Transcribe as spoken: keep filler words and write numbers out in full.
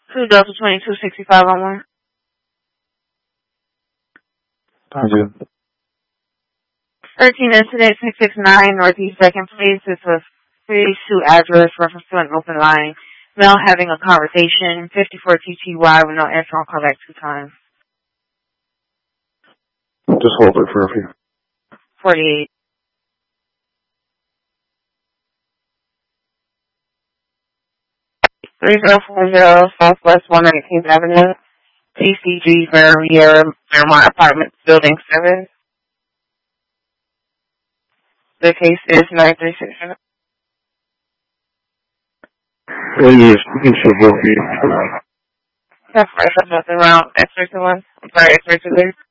Two Delta twenty-two sixty-five on one. Thank you. thirteen incident six six nine Northeast second Place. This was free shoot address reference to an open line. Male having a conversation. fifty-four T T Y with no answer on call back two times. Just hold it for a few. forty-eight. three zero four zero Southwest one nineteenth Avenue. T C G Riviera Fairmont Apartments, Building seven. The case is nine three six. Well, you're speaking to both of you. That's right. That's nothing wrong. X-ray to one. I'm sorry, X-ray to three.